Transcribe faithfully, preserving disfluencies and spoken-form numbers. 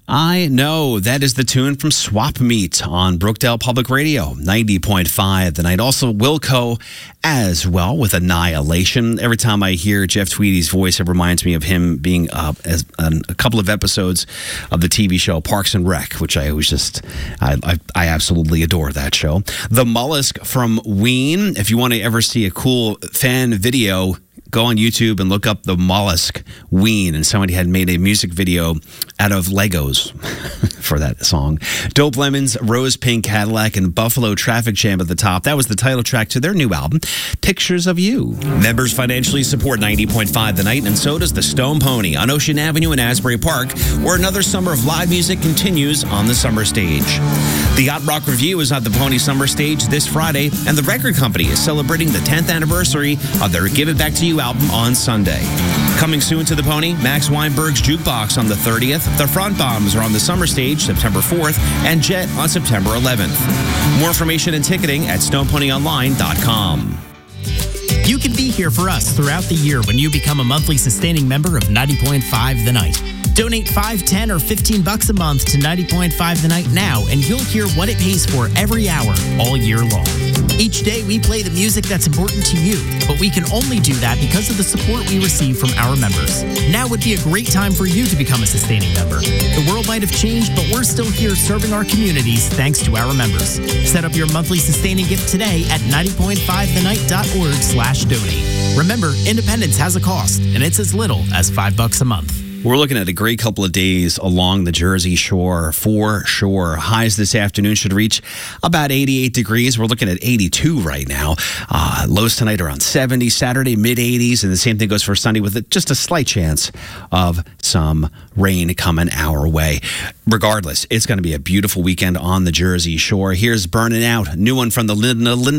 I know. That is the tune from Swap Meet on Brookdale Public Radio, ninety point five The Night. Also, Wilco as well with Annihilation. Every time I hear Jeff Tweedy's voice, it reminds me of him being up as on a couple of episodes of the T V show Parks and Rec, which I always just, I, I, I absolutely adore that show. The Mollusk from Ween. If you want to ever see a cool fan video, go on YouTube and look up The Mollusk Ween, and somebody had made a music video out of Legos for that song. Dope Lemons, Rose Pink Cadillac, and Buffalo Traffic Jam at the top. That was the title track to their new album, Pictures of You. Members financially support ninety point five The Night, and so does the Stone Pony on Ocean Avenue in Asbury Park, where another summer of live music continues on the summer stage. The Yacht Rock Review is on the Pony Summer Stage this Friday, and the record company is celebrating the tenth anniversary of their Give It Back to You album on Sunday. Coming soon to the Pony, Max Weinberg's Jukebox on the thirtieth. The Front Bombs are on the summer stage September fourth, and Jet on September eleventh. More information and ticketing at stone pony online dot com. You can be here for us throughout the year when you become a monthly sustaining member of ninety point five The Night. Donate five, ten, or fifteen bucks a month to ninety point five The Night now, and you'll hear what it pays for every hour, all year long. Each day, we play the music that's important to you, but we can only do that because of the support we receive from our members. Now would be a great time for you to become a sustaining member. The world might have changed, but we're still here serving our communities thanks to our members. Set up your monthly sustaining gift today at ninety point five the night dot org slash donate. Remember, independence has a cost, and it's as little as five bucks a month. We're looking at a great couple of days along the Jersey Shore for sure. Highs this afternoon should reach about eighty-eight degrees. We're looking at eighty-two right now. Uh, lows tonight around seventy. Saturday, mid eighties. And the same thing goes for Sunday with just a slight chance of some rain coming our way. Regardless, it's going to be a beautiful weekend on the Jersey Shore. Here's Burning Out, new one from the Linda Linda.